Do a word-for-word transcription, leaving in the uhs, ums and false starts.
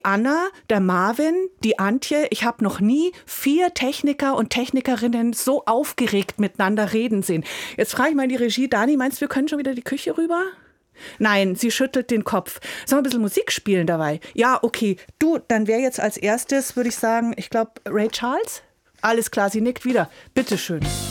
Anna, der Marvin, die Antje, ich habe noch nie vier Techniker und Technikerinnen so aufgeregt miteinander reden sehen. Jetzt frage ich mal die Regie, Dani, meinst du, wir können schon wieder die Küche rüber? Nein, sie schüttelt den Kopf. Sollen wir ein bisschen Musik spielen dabei? Ja, okay. Du, dann wäre jetzt als erstes, würde ich sagen, ich glaube, Ray Charles? Alles klar, sie nickt wieder. Bitteschön.